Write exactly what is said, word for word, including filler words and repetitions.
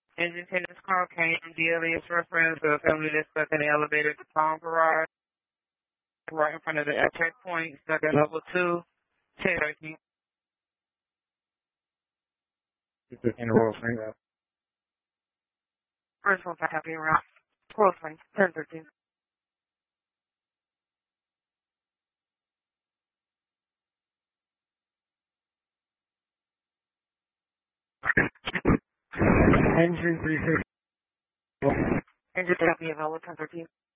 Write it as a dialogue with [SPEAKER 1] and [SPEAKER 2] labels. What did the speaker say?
[SPEAKER 1] Engine attendant's call came D L E's reference to a family that's stuck in the elevator at the Palm Garage, right in front of the checkpoint, stuck at level two, ten thirteen. In the Royal Spring Route. First one, happy around. Royal Spring, ten thirteen. Engine three six. Engine happy available ten thirteen.